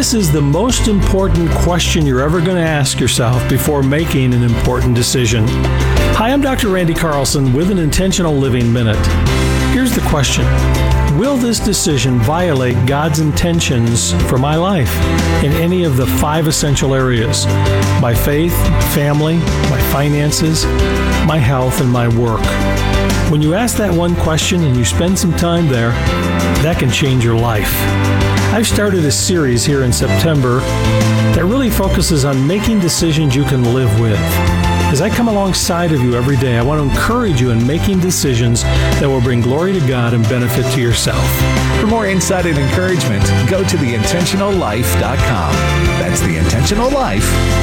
This is the most important question you're ever going to ask yourself before making an important decision. Hi, I'm Dr. Randy Carlson with an Intentional Living Minute. Here's the question. Will this decision violate God's intentions for my life in any of the 5 essential areas? My faith, family, my finances, my health, and my work. When you ask that one question and you spend some time there, that can change your life. I've started a series here in September that really focuses on making decisions you can live with. As I come alongside of you every day, I want to encourage you in making decisions that will bring glory to God and benefit to yourself. For more insight and encouragement, go to theintentionallife.com. That's theintentionallife.com.